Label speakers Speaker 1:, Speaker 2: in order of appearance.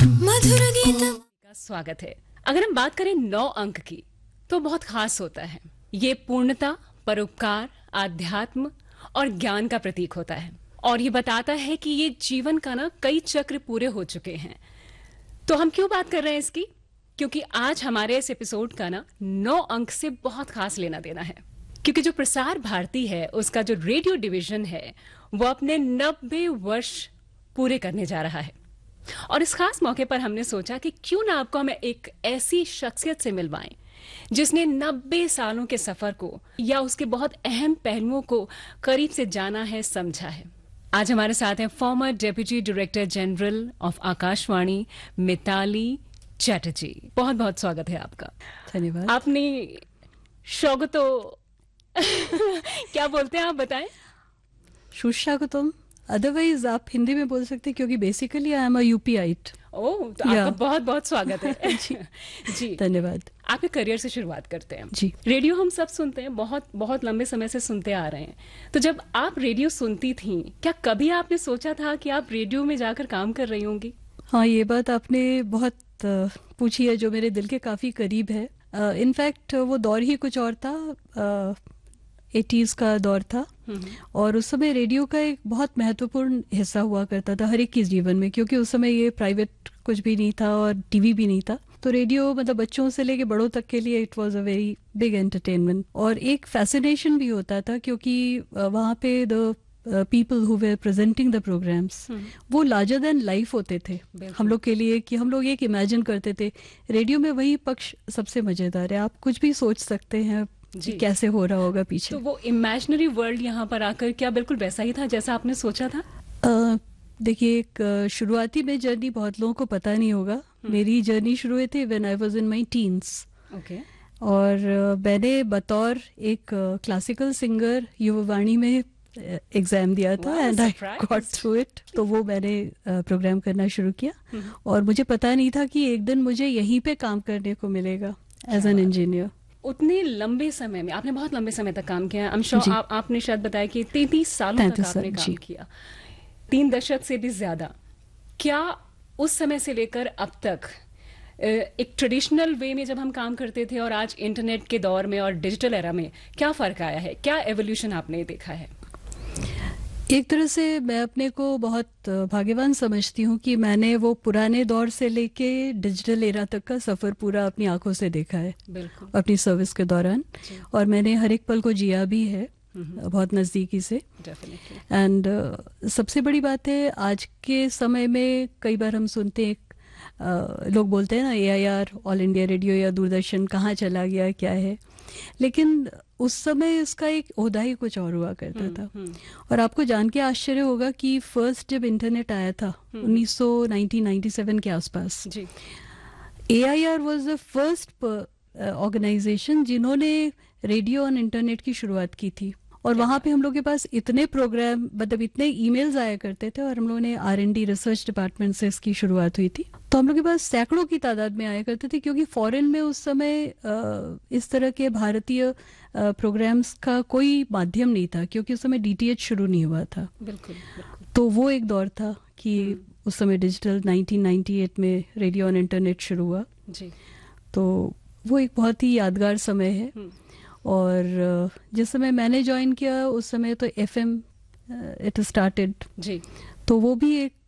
Speaker 1: मधुर गीत
Speaker 2: का स्वागत है। अगर हम बात करें 9 अंक की तो बहुत खास होता है। ये पूर्णता, परोपकार, आध्यात्म और ज्ञान का प्रतीक होता है और ये बताता है कि ये जीवन का ना कई चक्र पूरे हो चुके हैं। तो हम क्यों बात कर रहे हैं इसकी? क्योंकि आज हमारे इस एपिसोड का ना 9 अंक से बहुत खास लेना देना है। क्योंकि जो प्रसार भारती है उसका जो रेडियो डिवीजन है वो अपने 90 वर्ष पूरे करने जा रहा है और इस खास मौके पर हमने सोचा कि क्यों ना आपको हमें एक ऐसी शख्सियत से मिलवाएं जिसने 90 सालों के सफर को या उसके बहुत अहम पहलुओं को करीब से जाना है, समझा है। आज हमारे साथ हैं farmer deputy director general of Akashvani Mitali Chatterjee. बहुत बहुत स्वागत है आपका।
Speaker 3: धन्यवाद।
Speaker 2: आपने शौक तो क्या बोलते हैं आप बताएं?
Speaker 3: सुस्वागतम, अदरवाइज आप हिंदी में बोल सकते हैं क्योंकि बेसिकली आई एम अ यूपीआईट।
Speaker 2: ओह, तो आपका बहुत बहुत स्वागत है। जी,
Speaker 3: धन्यवाद।
Speaker 2: आपके करियर से शुरुआत करते हैं।
Speaker 3: जी।
Speaker 2: रेडियो हम सब सुनते हैं, बहुत बहुत लंबे समय से सुनते आ रहे हैं। तो जब आप रेडियो सुनती थी, क्या कभी आपने सोचा था कि आप रेडियो में जाकर काम कर रही होंगी?
Speaker 3: हाँ, ये बात आपने बहुत पूछी है जो मेरे दिल के काफ़ी करीब है। इनफैक्ट वो दौर ही कुछ और था, 80s का दौर था और उस समय रेडियो का एक बहुत महत्वपूर्ण हिस्सा हुआ करता था हर एक के जीवन में, क्योंकि उस समय ये प्राइवेट कुछ भी नहीं था और टीवी भी नहीं था। तो रेडियो मतलब बच्चों से लेके बड़ों तक के लिए it was a very big entertainment और एक फैसिनेशन भी होता था, क्योंकि वहाँ पे the people who were presenting the programmes वो लार्जर देन लाइफ होते थे हम लोग के लिए, कि हम लोग एक इमेजिन करते थे रेडियो में वही पक्ष सबसे मजेदार है। आप कुछ भी सोच सकते हैं कि कैसे हो रहा होगा पीछे।
Speaker 2: तो वो इमेजिनरी वर्ल्ड यहाँ पर आकर क्या बिल्कुल वैसा ही था जैसा आपने सोचा था?
Speaker 3: देखिए, एक शुरुआती में जर्नी बहुत लोगों को पता नहीं होगा। मेरी जर्नी शुरू हुई थी when I was in my teens.
Speaker 2: Okay.
Speaker 3: और मैंने बतौर एक क्लासिकल सिंगर युवावाणी में एग्जाम दिया था and I got through it. तो वो मैंने प्रोग्राम करना शुरू किया और मुझे पता नहीं था कि एक दिन मुझे यहीं पे काम करने को मिलेगा एज एन इंजीनियर।
Speaker 2: उतने लंबे समय में आपने बहुत लंबे समय तक काम किया। आपने शायद बताया कि 33 सालों तक आपने काम किया, 3 दशक से भी ज्यादा। क्या उस समय से लेकर अब तक एक ट्रेडिशनल वे में जब हम काम करते थे और आज इंटरनेट के दौर में और डिजिटल एरा में क्या फर्क आया है? क्या एवोल्यूशन आपने देखा है?
Speaker 3: एक तरह से मैं अपने को बहुत भाग्यवान समझती हूँ कि मैंने वो पुराने दौर से लेके डिजिटल एरा तक का सफर पूरा अपनी आंखों से देखा है।
Speaker 2: बिल्कुल।
Speaker 3: अपनी सर्विस के दौरान, और मैंने हर एक पल को जिया भी है बहुत नज़दीकी से। एंड सबसे बड़ी बात है, आज के समय में कई बार हम सुनते हैं लोग बोलते हैं ना AIR, ऑल इंडिया रेडियो या दूरदर्शन कहाँ चला गया, क्या है। लेकिन उस समय इसका एक ओहदा ही कुछ और हुआ करता था। और आपको जान के आश्चर्य होगा कि फर्स्ट जब इंटरनेट आया था 1997 के आसपास, AIR was the first organisation जिन्होंने रेडियो और इंटरनेट की शुरुआत की थी। और वहाँ पे हम लोग के पास इतने प्रोग्राम, मतलब इतने ईमेल्स आया करते थे और हम लोगों ने R&D रिसर्च डिपार्टमेंट से इसकी शुरुआत हुई थी। तो हम लोग के पास सैकड़ों की तादाद में आया करते थे, क्योंकि फॉरेन में उस समय इस तरह के भारतीय प्रोग्राम्स का कोई माध्यम नहीं था, क्योंकि उस समय DTH शुरू नहीं हुआ था।
Speaker 2: बिल्कुल।
Speaker 3: तो वो एक दौर था कि उस समय डिजिटल 1998 में रेडियो और इंटरनेट शुरू हुआ
Speaker 2: जी।
Speaker 3: तो वो एक बहुत ही यादगार समय है। और जिस समय मैंने ज्वाइन किया उस समय तो FM इट स्टार्टेड जी। तो वो भी एक